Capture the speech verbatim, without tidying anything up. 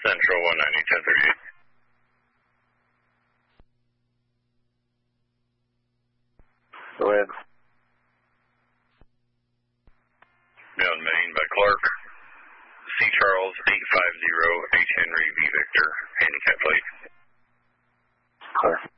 Central one ninety, ten thirty-eight. Go ahead. Down Main by Clark. C. Charles eight five zero H. Henry V. Victor, handicap plate. Clear.